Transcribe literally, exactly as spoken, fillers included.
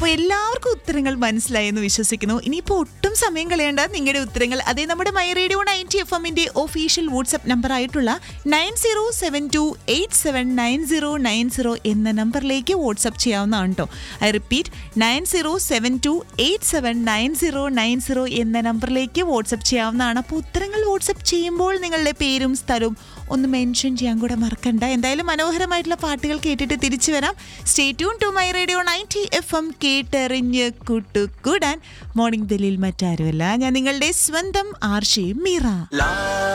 അപ്പോൾ എല്ലാവർക്കും ഉത്തരങ്ങൾ മനസ്സിലായെന്ന് വിശ്വസിക്കുന്നു. ഇനിയിപ്പോൾ ഒട്ടും സമയം കളയേണ്ട, നിങ്ങളുടെ ഉത്തരങ്ങൾ അതേ നമ്മുടെ മൈ റേഡിയോ നയൻറ്റി എഫ് എമ്മിൻ്റെ ഒഫീഷ്യൽ വാട്സ്ആപ്പ് നമ്പർ ആയിട്ടുള്ള nine zero seven to eight seven nine zero nine zero എന്ന നമ്പറിലേക്ക് വാട്സ്ആപ്പ് ചെയ്യാവുന്നതാണ് കേട്ടോ. I repeat, nine zero seven to eight seven nine zero nine zero എന്ന നമ്പറിലേക്ക് വാട്സ്ആപ്പ് ചെയ്യാവുന്നതാണ്. അപ്പോൾ ഉത്തരങ്ങൾ വാട്സ്ആപ്പ് ചെയ്യുമ്പോൾ നിങ്ങളുടെ പേരും സ്ഥലവും ഒന്ന് മെൻഷൻ ചെയ്യാൻ കൂടെ മറക്കണ്ട. എന്തായാലും മനോഹരമായിട്ടുള്ള പാട്ടുകൾ കേട്ടിട്ട് തിരിച്ചു വരാം. Stay tune to my radio ninety F M, കേട്ടെറിഞ്ഞ് കൂട്ടുകൂടാൻ. മോർണിംഗ് ബെല്ലിൽ മറ്റാരുമല്ല, ഞാൻ നിങ്ങളുടെ സ്വന്തം ആർഷി മീറ.